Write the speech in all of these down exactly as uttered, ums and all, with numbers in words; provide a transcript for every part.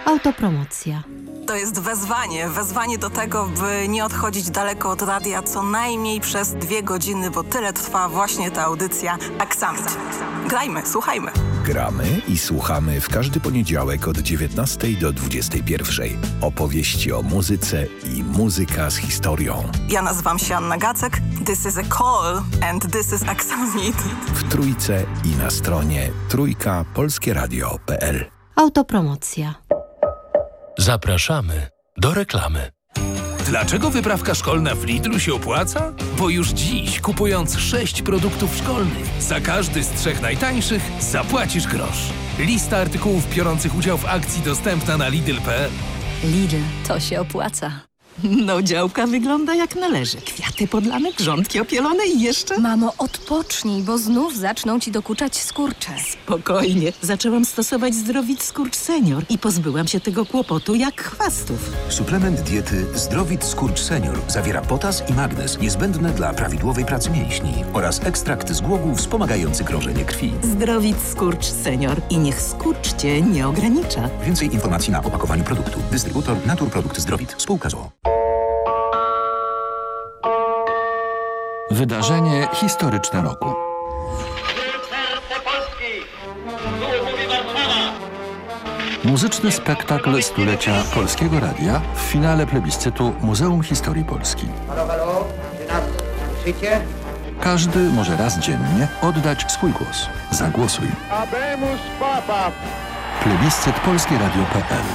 Autopromocja. To jest wezwanie, wezwanie do tego, by nie odchodzić daleko od radia co najmniej przez dwie godziny, bo tyle trwa właśnie ta audycja Aksamit. Grajmy, słuchajmy. Gramy i słuchamy w każdy poniedziałek od dziewiętnastej do dwudziestej pierwszej. Opowieści o muzyce i muzyka z historią. Ja nazywam się Anna Gacek. This is a call and this is Aksamit. W Trójce i na stronie trójka polskie radio kropka p l. Autopromocja. Zapraszamy do reklamy. Dlaczego wyprawka szkolna w Lidlu się opłaca? Bo już dziś, kupując sześć produktów szkolnych, za każdy z trzech najtańszych zapłacisz grosz. Lista artykułów biorących udział w akcji dostępna na lidl kropka p l. Lidl, to się opłaca. No, działka wygląda jak należy. Kwiaty podlane, grządki opielone i jeszcze... Mamo, odpocznij, bo znów zaczną ci dokuczać skurcze. Spokojnie. Zaczęłam stosować Zdrowit Skurcz Senior i pozbyłam się tego kłopotu jak chwastów. Suplement diety Zdrowit Skurcz Senior zawiera potas i magnez niezbędne dla prawidłowej pracy mięśni oraz ekstrakt z głogów wspomagający krążenie krwi. Zdrowit Skurcz Senior i niech skurcz cię nie ogranicza. Więcej informacji na opakowaniu produktu. Dystrybutor Naturprodukt Zdrowit. Spółka z o o. Wydarzenie historyczne roku. Muzyczny spektakl stulecia Polskiego Radia w finale plebiscytu Muzeum Historii Polski. Każdy może raz dziennie oddać swój głos. Zagłosuj. Plebiscyt polskie radio kropka p l.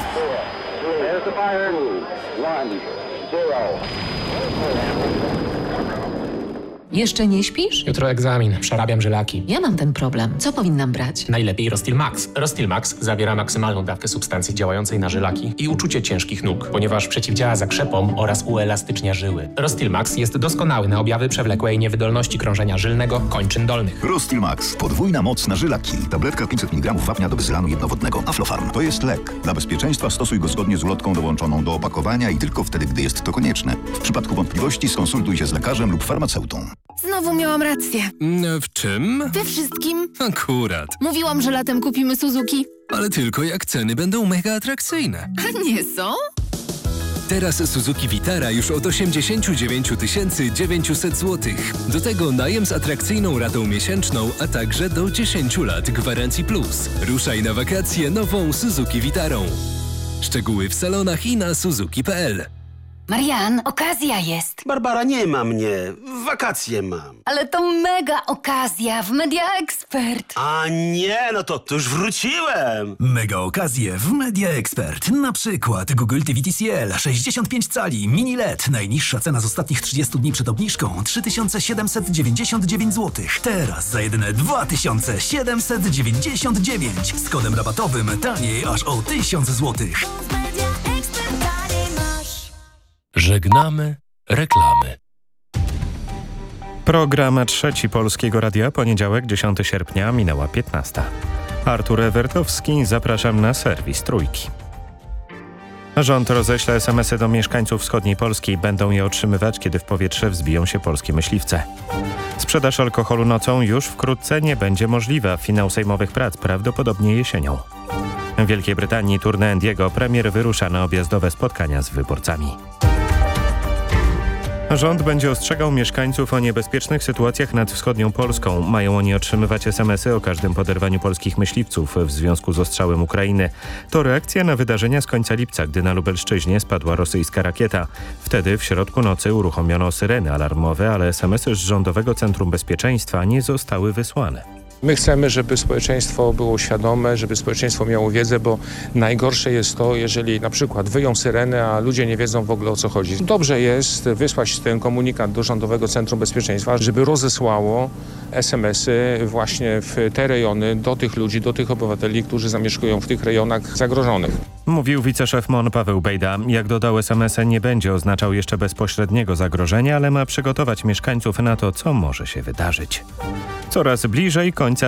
Jeszcze nie śpisz? Jutro egzamin, przerabiam żylaki. Ja mam ten problem. Co powinnam brać? Najlepiej Rostil Max. Rostil Max zawiera maksymalną dawkę substancji działającej na żylaki i uczucie ciężkich nóg, ponieważ przeciwdziała zakrzepom oraz uelastycznia żyły. Rostil Max jest doskonały na objawy przewlekłej niewydolności krążenia żylnego kończyn dolnych. Rostil Max. Podwójna moc na żylaki. Tabletka pięćset miligramów wapnia do wyzylanu jednowodnego. Aflofarm. To jest lek. Dla bezpieczeństwa stosuj go zgodnie z ulotką dołączoną do opakowania i tylko wtedy, gdy jest to konieczne. W przypadku wątpliwości skonsultuj się z lekarzem lub farmaceutą. Znowu miałam rację. W czym? We wszystkim. Akurat. Mówiłam, że latem kupimy Suzuki. Ale tylko jak ceny będą mega atrakcyjne. A nie są? Teraz Suzuki Vitara już od osiemdziesiąt dziewięć tysięcy dziewięćset złotych. Do tego najem z atrakcyjną ratą miesięczną, a także do dziesięć lat gwarancji plus. Ruszaj na wakacje nową Suzuki Vitarą. Szczegóły w salonach i na suzuki kropka p l. Marian, okazja jest. Barbara, nie ma mnie. Wakacje mam. Ale to mega okazja w Media Expert. A nie, no to, to już wróciłem. Mega okazje w Media Expert. Na przykład Google T V T C L sześćdziesiąt pięć cali mini L E D. Najniższa cena z ostatnich trzydziestu dni przed obniżką trzy tysiące siedemset dziewięćdziesiąt dziewięć złotych. Teraz za jedyne dwa tysiące siedemset dziewięćdziesiąt dziewięć. Z kodem rabatowym taniej aż o tysiąc złotych. Żegnamy reklamy. Program Trzeci Polskiego Radia, poniedziałek dziesiątego sierpnia, minęła piętnasta. Artur Ewertowski, zapraszam na serwis Trójki. Rząd roześle es em esy do mieszkańców wschodniej Polski. Będą je otrzymywać, kiedy w powietrze wzbiją się polskie myśliwce. Sprzedaż alkoholu nocą już wkrótce nie będzie możliwa. Finał sejmowych prac prawdopodobnie jesienią. W Wielkiej Brytanii tournée Andiego premier wyrusza na objazdowe spotkania z wyborcami. Rząd będzie ostrzegał mieszkańców o niebezpiecznych sytuacjach nad wschodnią Polską. Mają oni otrzymywać es em esy o każdym poderwaniu polskich myśliwców w związku z ostrzałem Ukrainy. To reakcja na wydarzenia z końca lipca, gdy na Lubelszczyźnie spadła rosyjska rakieta. Wtedy w środku nocy uruchomiono syreny alarmowe, ale es em esy z Rządowego Centrum Bezpieczeństwa nie zostały wysłane. My chcemy, żeby społeczeństwo było świadome, żeby społeczeństwo miało wiedzę, bo najgorsze jest to, jeżeli na przykład wyją syreny, a ludzie nie wiedzą w ogóle o co chodzi. Dobrze jest wysłać ten komunikat do Rządowego Centrum Bezpieczeństwa, żeby rozesłało es em esy właśnie w te rejony do tych ludzi, do tych obywateli, którzy zamieszkują w tych rejonach zagrożonych. Mówił wiceszef M O N Paweł Bejda. Jak dodał, es em es nie będzie oznaczał jeszcze bezpośredniego zagrożenia, ale ma przygotować mieszkańców na to, co może się wydarzyć. Coraz bliżej końca